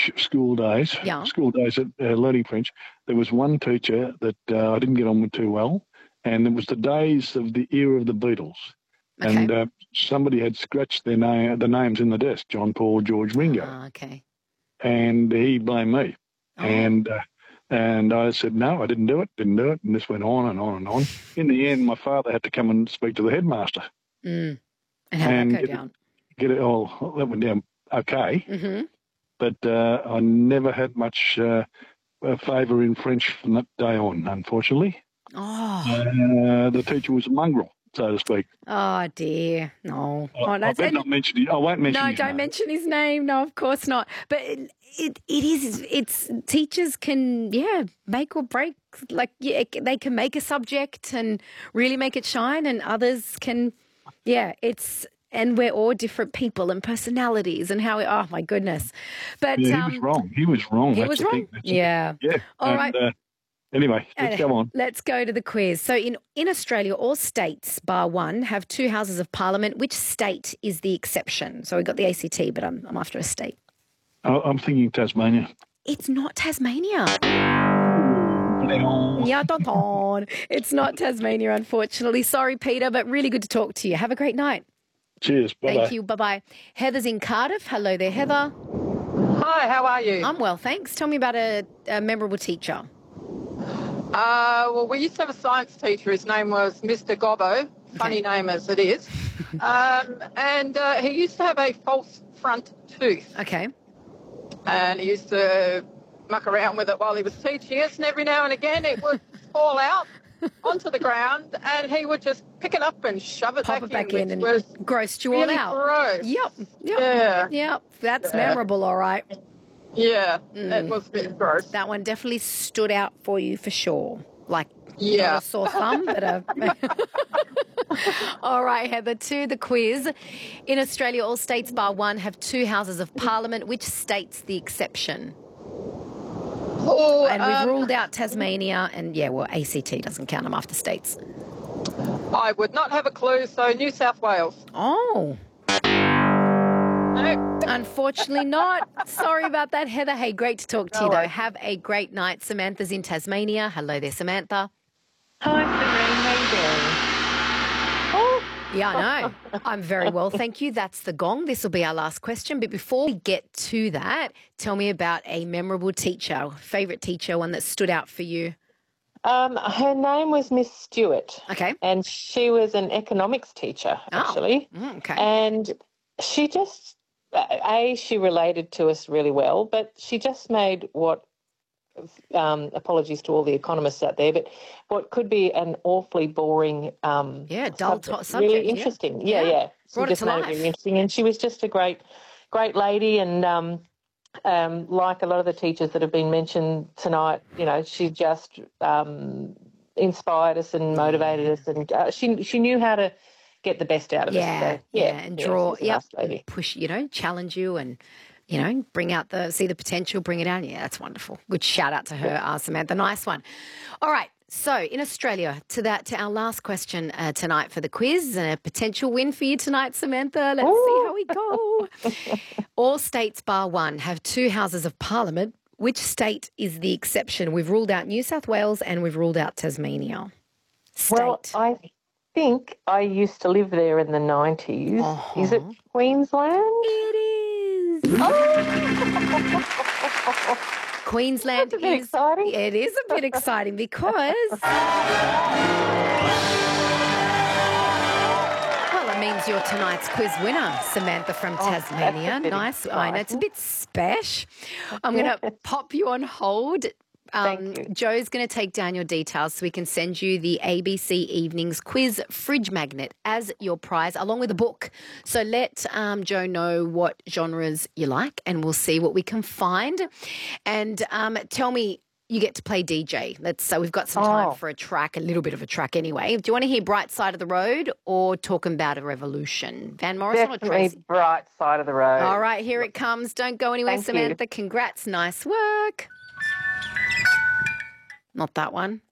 Yeah. school days at Learning French, there was one teacher that I didn't get on with too well, and it was the days of the era of the Beatles. Okay. And somebody had scratched the names in the desk, John, Paul, George, Ringo. Okay. And he blamed me. Oh. And I said, no, I didn't do it. And this went on and on and on. In the end, my father had to come and speak to the headmaster. And how did that go down? That went down okay. Mm-hmm. But I never had much favour in French from that day on, unfortunately. Oh. The teacher was a mongrel, so to speak. Oh, dear. No. I better not mention it. I won't mention his name. No, don't mention his name. No, of course not. But it's teachers can, make or break. Like, they can make a subject and really make it shine, and others can, and we're all different people and personalities and how oh, my goodness. But he was wrong. He was wrong. He was wrong. Yeah. All right. Anyway, let's go on. Let's go to the quiz. So in Australia, all states, bar one, have 2 houses of parliament. Which state is the exception? So we got the ACT, but I'm after a state. I'm thinking Tasmania. It's not Tasmania. It's not Tasmania, unfortunately. Sorry, Peter, but really good to talk to you. Have a great night. Cheers. Bye-bye. Thank you. Bye-bye. Heather's in Cardiff. Hello there, Heather. Hi, how are you? I'm well, thanks. Tell me about a memorable teacher. Well, we used to have a science teacher. His name was Mr. Gobbo, funny name as it is. And he used to have a false front tooth. Okay. And he used to muck around with it while he was teaching us, and every now and again it would fall out onto the ground, and he would just pick it up and shove it back in, and was grossed you really all out. Gross. Yep. Yep. That's memorable, all right. Yeah, that was a bit gross. That one definitely stood out for you for sure. Like, not a sore thumb, but a... All right, Heather, to the quiz. In Australia, all states bar one have 2 houses of parliament. Which state's the exception? And we've ruled out Tasmania, and ACT doesn't count them after states. I would not have a clue, so New South Wales. Oh. No. Unfortunately not. Sorry about that, Heather. Hey, great to talk to you, though. Have a great night. Samantha's in Tasmania. Hello there, Samantha. Hi, Serene. How you doing? Yeah, I know. I'm very well, thank you. That's the gong. This will be our last question. But before we get to that, tell me about a memorable teacher, favourite teacher, one that stood out for you. Her name was Miss Stewart. Okay. And she was an economics teacher, actually. Okay. And she just, she related to us really well, but she just made apologies to all the economists out there, but what could be an awfully boring dull subject. Really interesting. Yeah. She Brought just it to made life. it really interesting. And she was just a great lady, and like a lot of the teachers that have been mentioned tonight, she just inspired us and motivated us, and she knew how to get the best out of us. So, and draw, nice and push, challenge you and bring out see the potential, bring it out. Yeah, that's wonderful. Good shout out to her, Samantha. Nice one. All right. So in Australia, to our last question tonight for the quiz, and a potential win for you tonight, Samantha. Let's see how we go. All states bar one have 2 houses of parliament. Which state is the exception? We've ruled out New South Wales and we've ruled out Tasmania. State. Well, I think I used to live there in the 90s. Uh-huh. Is it Queensland? It is. Queensland That's a bit exciting. It is a bit exciting because it means you're tonight's quiz winner, Samantha from Tasmania. Nice. I know it's a bit spesh. I'm going to pop you on hold. Thank you. Joe's going to take down your details so we can send you the ABC Evenings Quiz Fridge Magnet as your prize, along with a book. So let Joe know what genres you like, and we'll see what we can find. And tell me, you get to play DJ. So we've got some time for a little bit of a track anyway. Do you want to hear Bright Side of the Road or Talking About a Revolution? Van Morrison or Tracy? Definitely Bright Side of the Road. All right, here it comes. Don't go anywhere, Thank Samantha. you. Congrats. Nice work. Not that one.